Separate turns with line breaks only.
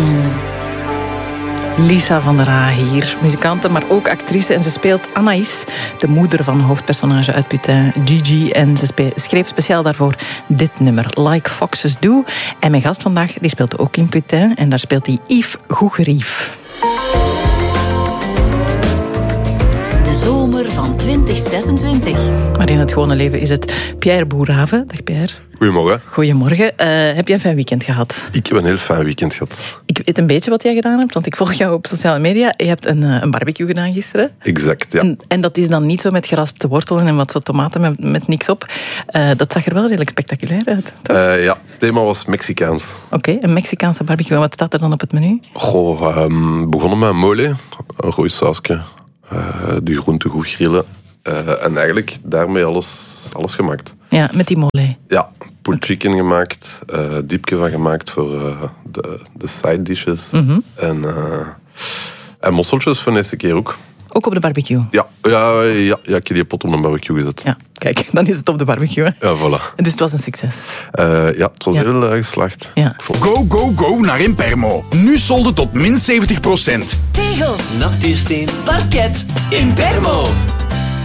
week-end.
Lisa van der Aa hier, muzikante, maar ook actrice. En ze speelt Anaïs, de moeder van hoofdpersonage uit Putain, Gigi. En ze schreef speciaal daarvoor dit nummer, Like Foxes Do. En mijn gast vandaag, die speelt ook in Putain. En daar speelt hij Yves Goegerief.
De zomer van 2026.
Maar in het gewone leven is het Pierre Boerhaave. Dag Pierre.
Goedemorgen.
Goedemorgen. Heb je een fijn weekend gehad?
Ik heb een heel fijn weekend gehad.
Ik weet een beetje wat jij gedaan hebt, want ik volg jou op sociale media. Je hebt een barbecue gedaan gisteren.
Exact, ja.
En dat is dan niet zo met geraspte wortelen en wat zo tomaten met niks op. Dat zag er wel redelijk spectaculair uit.
Ja, het thema was Mexicaans.
Oké, een Mexicaanse barbecue. En wat staat er dan op het menu?
Begonnen met mole, een rooi sausje, de groenten goed grillen. En eigenlijk daarmee alles gemaakt.
Ja, met die mole.
Ja, pulled chicken gemaakt, diepje van gemaakt voor de side dishes.
Mm-hmm.
En mosseltjes voor de eerste keer ook.
Ook op de barbecue?
Ja, ik heb die pot op een barbecue gezet.
Ja, kijk, dan is het op de barbecue. Hè?
Ja, voilà.
Dus het was een succes.
Ja, het was heel geslaagd.
Ja.
Go, go, go naar Impermo. Nu solden tot min 70%.
Tegels, natuursteen, parket, Impermo.